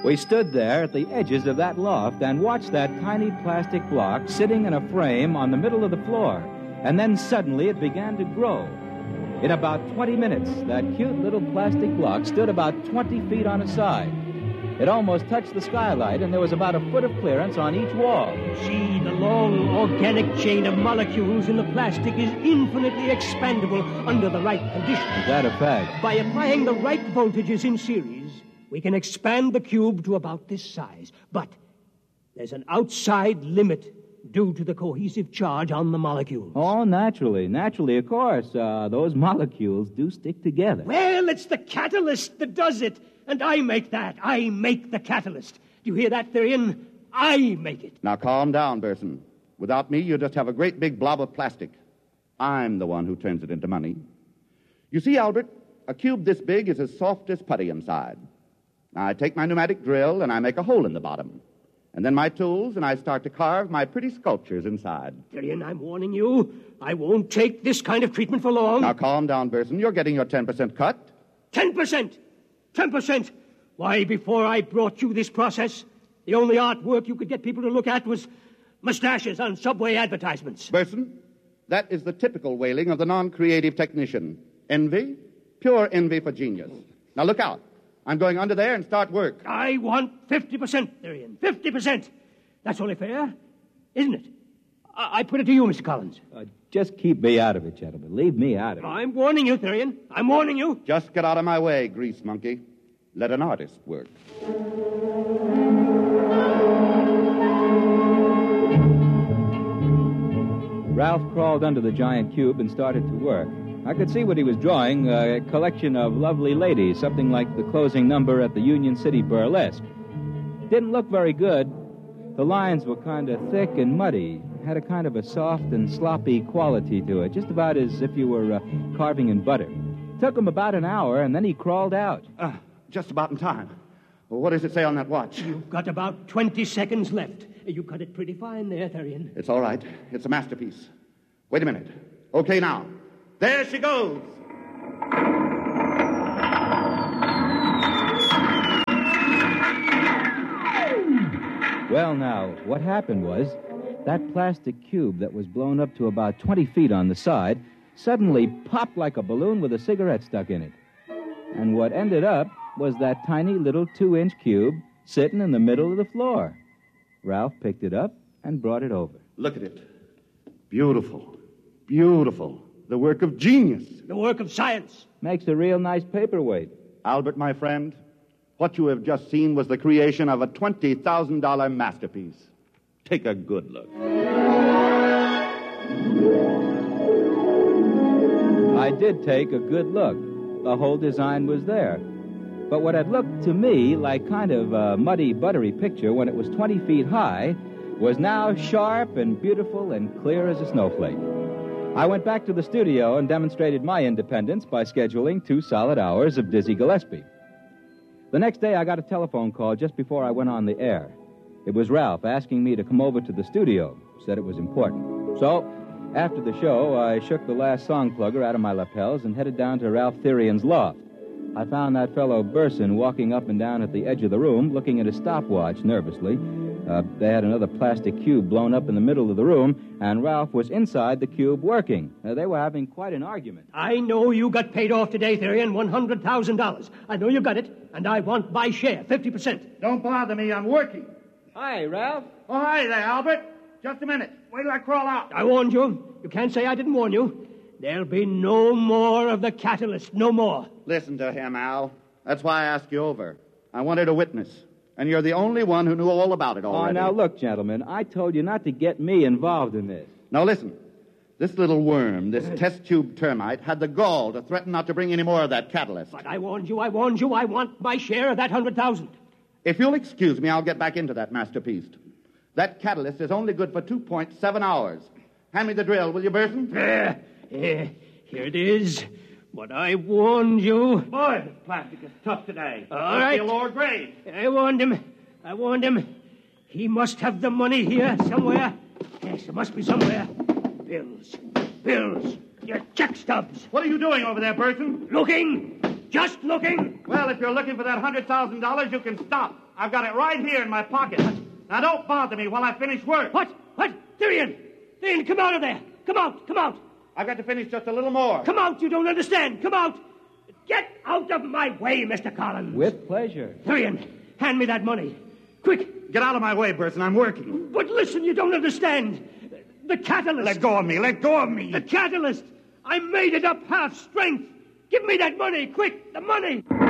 We stood there at the edges of that loft and watched that tiny plastic block sitting in a frame on the middle of the floor. And then suddenly it began to grow. In about 20 minutes, that cute little plastic block stood about 20 feet on its side. It almost touched the skylight, and there was about a foot of clearance on each wall. See, the long organic chain of molecules in the plastic is infinitely expandable under the right conditions. Is that a fact? By applying the right voltages in series, we can expand the cube to about this size. But there's an outside limit due to the cohesive charge on the molecules. Oh, naturally. Naturally, of course. Those molecules do stick together. Well, it's the catalyst that does it. And I make that. I make the catalyst. Do you hear that, Therian? I make it. Now, calm down, Burson. Without me, you just have a great big blob of plastic. I'm the one who turns it into money. You see, Albert, a cube this big is as soft as putty inside. Now, I take my pneumatic drill and I make a hole in the bottom. And then my tools, and I start to carve my pretty sculptures inside. Therian, I'm warning you. I won't take this kind of treatment for long. Now, calm down, Burson. You're getting your 10% cut. 10%? 10%? Why, before I brought you this process, the only artwork you could get people to look at was mustaches on subway advertisements. Burson, that is the typical wailing of the non-creative technician. Envy, pure envy for genius. Now, look out. I'm going under there and start work. I want 50%, Therian. 50%. That's only fair, isn't it? I put it to you, Mr. Collins. Just keep me out of it, gentlemen. Leave me out of it. I'm warning you, Therian. I'm warning you. Just get out of my way, grease monkey. Let an artist work. Ralph crawled under the giant cube and started to work. I could see what he was drawing, a collection of lovely ladies, something like the closing number at the Union City Burlesque. Didn't look very good. The lines were kind of thick and muddy, had a kind of a soft and sloppy quality to it, just about as if you were carving in butter. Took him about an hour, and then he crawled out. Just about in time. Well, what does it say on that watch? You've got about 20 seconds left. You cut it pretty fine there, Therian. It's all right. It's a masterpiece. Wait a minute. Okay, now. There she goes. Well, now, what happened was that plastic cube that was blown up to about 20 feet on the side suddenly popped like a balloon with a cigarette stuck in it. And what ended up was that tiny little 2-inch cube sitting in the middle of the floor. Ralph picked it up and brought it over. Look at it. Beautiful. Beautiful. The work of genius. The work of science. Makes a real nice paperweight. Albert, my friend, what you have just seen was the creation of a $20,000 masterpiece. Take a good look. I did take a good look. The whole design was there. But what had looked to me like kind of a muddy, buttery picture when it was 20 feet high was now sharp and beautiful and clear as a snowflake. I went back to the studio and demonstrated my independence by scheduling 2 solid hours of Dizzy Gillespie. The next day, I got a telephone call just before I went on the air. It was Ralph asking me to come over to the studio. Said it was important. So, after the show, I shook the last song plugger out of my lapels and headed down to Ralph Therian's loft. I found that fellow Burson walking up and down at the edge of the room, looking at his stopwatch nervously. They had another plastic cube blown up in the middle of the room, and Ralph was inside the cube working. They were having quite an argument. I know you got paid off today, Therian, $100,000. I know you got it, and I want my share, 50%. Don't bother me. I'm working. Hi, Ralph. Oh, hi there, Albert. Just a minute. Wait till I crawl out. I warned you. You can't say I didn't warn you. There'll be no more of the catalyst. No more. Listen to him, Al. That's why I asked you over. I wanted a witness. And you're the only one who knew all about it already. Oh, now look, gentlemen. I told you not to get me involved in this. Now listen. This little worm, this test tube termite, had the gall to threaten not to bring any more of that catalyst. But I warned you. I want my share of that 100,000. If you'll excuse me, I'll get back into that masterpiece. That catalyst is only good for 2.7 hours. Hand me the drill, will you, Burson? Here it is. But I warned you. Boy, this plastic is tough today. All right. Must be a lower grade. I warned him. He must have the money here somewhere. Yes, there must be somewhere. Bills. Your check stubs. What are you doing over there, Burson? Looking. Just looking. Well, if you're looking for that $100,000, you can stop. I've got it right here in my pocket. Now, don't bother me while I finish work. What? Tyrion! Tyrion, come out of there! Come out! I've got to finish just a little more. Come out, you don't understand! Come out! Get out of my way, Mr. Collins! With pleasure. Tyrion, hand me that money. Quick! Get out of my way, Burson. I'm working. But listen, you don't understand. The catalyst. Let go of me. Let go of me. The catalyst. I made it up half strength. Give me that money, quick, the money.